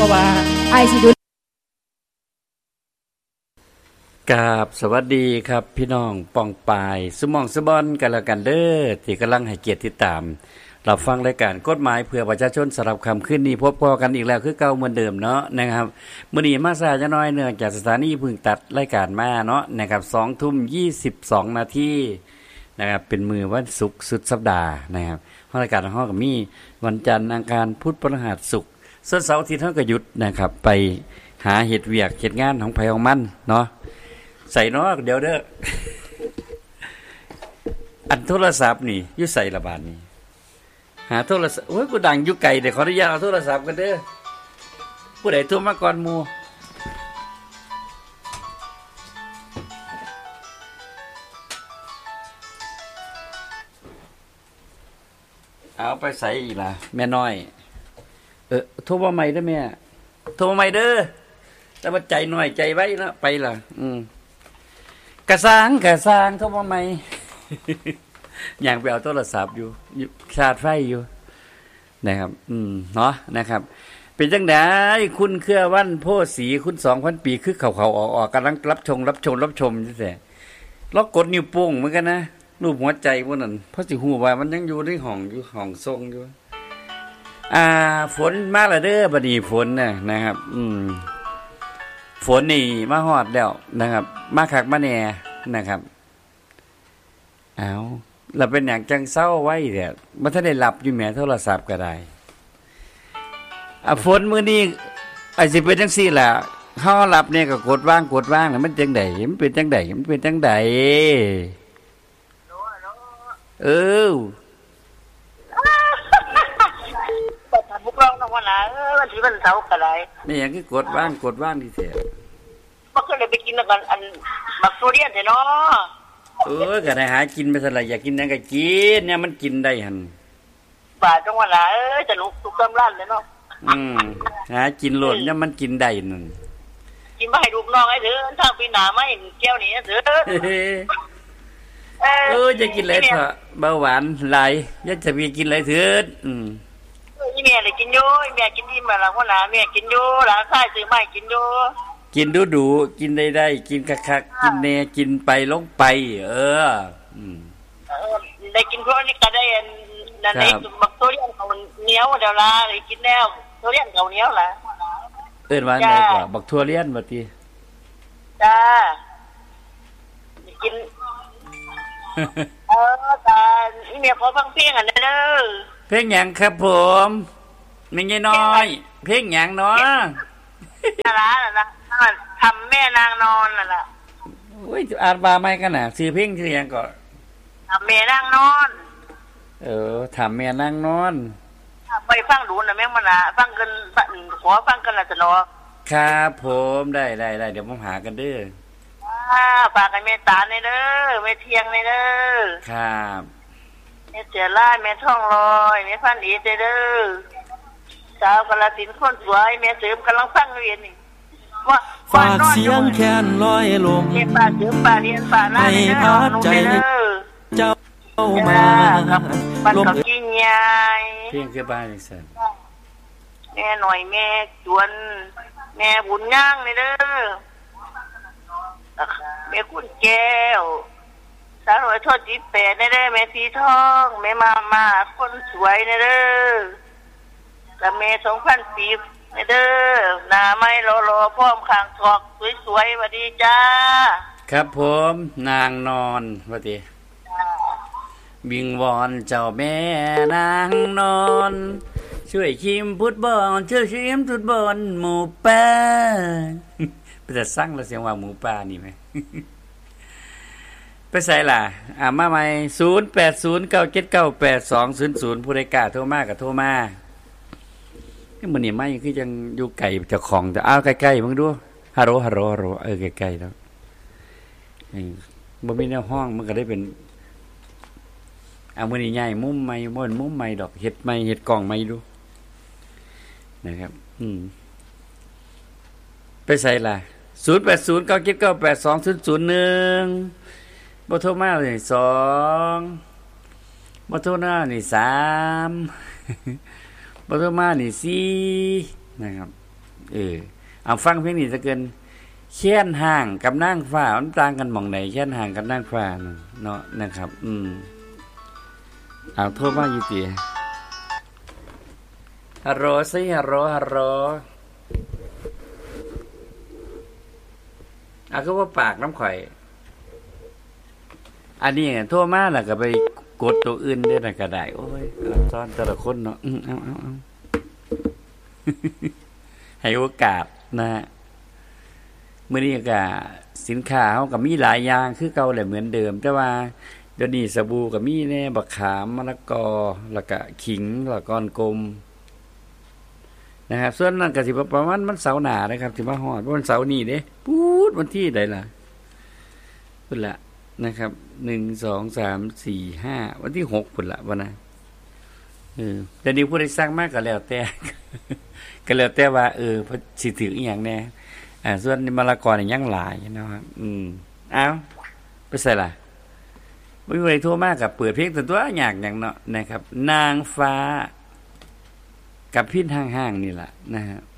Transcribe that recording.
ราะว่าไอสิดูกราบสวัสดีครับพี่น้องป่องปายสมองสบอนกันแล้วกันเด้อที่กำลังให้เกียรติติดตามรับฟังรายการกฎหมายเพื่อประชาชนสำหรับค่ำคืนนี้พบกันอีกแล้วคือเก่าเหมือนเดิมเนาะนะครับมื้อนี้มาซาจะน้อยเนื่องจากสถานีเพิ่งตัดรายการมาเนาะนะครับ20:22 นาทีนะครับเป็นมื้อวันศุกร์สุดสัปดาห์นะครับรายการของเฮาก็มีวันจันทร์อังคารพุธพฤหัสศุกร์ส่วนเสาร์อาทิตย์เฮาก็หยุดนะครับไปหาเฮ็ดเวียกเฮ็ดงานของไผของมันเนาะใส่เนาะเดี๋ยวเด้ออันโทรศัพท์นี่อยู่ใส่ละบาดนี้หาโทรศัพท์โอ้ยกูดังอยู่ไกลเดี๋ยวขออนุญาตเอาโทรศัพท์กันเด้อผู้ใดโทรมาก่อนหมู่เอาไปใส่อีกล่ะแม่น้อยโทรมาใหม่เด้อแม่โทรมาใหม่เด้อแต่ว่าใจน้อยใจไว้แล้วไปล่ะกระสางโทรมาใหม่ อย่างไปเอาโทรศัพท์อยู่ชาร์จไฟอยู่นะครับเนาะนะครับเป็นจังได๋คุณเครือวันโพสีคุณ 2,000 ปีคือเขาออกกำลังรับชมซื่อๆล็อกกดนิ้วโป้งเหมือนกันนะรูปหัวใจพวกนั้นเพราะสิฮู้ว่ามันยังอยู่ในห้องทรงอยู่ฝนมาแล้วเด้อบัดนี้ฝนนะครับฝนนี่มาฮอดแล้วนะครับมาคักมาแน่นะครับแล้วเป็นอย่างจังเศร้าไว้เนี่ยบ่ทันได้หลับอยู่แหมโทรศัพท์ก็ได้ฝนมื้อนี้สิเป็นจังซี่ล่ะเฮาหลับเนี่ยก็กดว่างน่ะมันจังได๋มันเป็นจังได๋เปิดบุกร้องนำว่าน่ะวันที่วันเสาร์ก็ได้นี่หยังคือกดว่างที่แท้บ่ก็เลยไปกินกันอันบักทุเรียนแท้เนาะก็ได้หากินไปซั่นล่ะอยากกินหยังก็กินเนี่ยมันกินได้หั่นบาดจังว่าน่ะจะลุกทุกกำลังเลยเนาะหากินโลดเนี่ยมันกินได้นั่นกินมาให้ลูกน้องให้เด้อทางปีหน้ามาให้แก้วนี้เด้อจะกินอะไรเถอะเบาหวานหลายอยากจะมีกินอะไรเถิดอีแม่ได้กินอยู่อีแม่กินดีมาแล้วว่าน่ะแม่กินอยู่หลานชายซื้อมาให้กินอยู่กินดูกินได้กินคักๆกินแน่กินไปลงไปได้กินพวกนี้ก็ได้นั่นเองบักทุเรียนเขาเหนียวเดี๋ยวล่ะได้กินแล้วทุเรียนเขาเหนียวล่ะว่าได้กว่าบักทุเรียนว่าติจ้ากินจ้าอีแม่ขอฟังเพลงอันเด้อเพลงหยังครับผมแม่ใหญ่น้อยเพลงหยังเนาะน่ะทำแม่นางนอนน่ะล่ะโอ้ยอ่านว่าใหม่กันน่ะชื่อเพลงชื่อหยังก็ทำแม่นางนอนทำแม่นางนอนไปฟังดูน่ะแม่มันน่ะฟังกันขอฟังกันล่ะจะเนาะครับผมได้เดี๋ยวผมหากันเด้อฝากให้แม่ตาในเด้อแม่เที่ยงในเด้อครับแม่เจ๋อล่าแม่ท่องลอยแม่พันดีเด้อสาวกาฬสินธุ์คนสวยแม่เสริมกำลังฟังเรียนนี่ว่าฝากเสียงแค้นลอยลมแม่ป้าเสริมป้าเรียนป้าล่าให้พัดใจเจ้ามาลมกินยายเพียงคือบ้านจังซั่นแม่หน่อยแม่จวนแม่บุญย่างนี่เด้อแม่คุณแก้วสาวน้อยทอดจิตแปดนี่เด้อแม่สีทองแม่มาคนสวยนี่เด้อกับแม่2,000 ปีนี่เด้อหน้าไม้รอพร้อมข้างศอกสวยๆสวัสดีจ้าครับผมนางนอนว่าติบิงวอนเจ้าแม่นางนอนช่วยชิมฟุตบอลหมูป่าเป็นแต่สั่งแล้วเสียงว่าหมูป่านี่ไหม ไปใส่ล่ะมาใหม่0809798200ผู้ใดกล้าโทรมาก็โทรมามื้อนี้มาคือจังอยู่ไกลเจ้าของแต่ใกล้ๆมึงดูฮัลโหลใกล้ๆแล้วบ่มีแนวห้องมันก็ได้เป็นมื้อนี้ใหญ่มุมใหม่บ่มุมใหม่ดอกเฮ็ดใหม่เฮ็ดกล้องใหม่ดูนะครับไปใส่ล่ะ0809798200บ่โทรมาเลย2บ่โทรมานี่3บ่โทรมานี่4นะครับเอาฟังเพลงนี้ซะเกินแค้นห่างกับนางฟ้ามันต่างกันหม่องไหนแค้นห่างกับนางฟ้าเนาะนะครับเอาโทษว่าอยู่ติฮัลโหลสิฮัลโหลก็ว่าปากน้ำข่อยอันนี้โทรมาแล้วก็ไปกดตัวอื่นได้ก็ได้โอ้ยซ้อนแต่ละคนเนาะเอาให้โอกาสนะฮะมื้อนี้ก็สินค้าเฮาก็มีหลายอย่างคือเก่าแหละเหมือนเดิมแต่ว่าเดี๋ยวนี้สบู่ก็มีแน่บักขามมะละกอแล้วก็ขิงแล้วก็กลมนะครับส่วนนั้นก็สิประมาณมันเสาร์หน้านะครับสิมาฮอดวันเสาร์นี้เด้ปู๊ดวันที่ใดล่ะพุ่นละนะครับ1 2 3 4 5วันที่6พุ่นละวันน่ะแต่นี้ผู้ใดสร้างมากก็แล้วแต่ ก็แล้วแต่ว่าสิถืออีหยังแน่ส่วนมะละกอนี่ยังหลายนะครับเอาไปใส่ล่ะบ่มีใครโทรมาก็เปิดเพลงตัวอยากหยังเนาะนะครับนางฟ้ากับพินห่างๆนี่ล่ะนะฮะ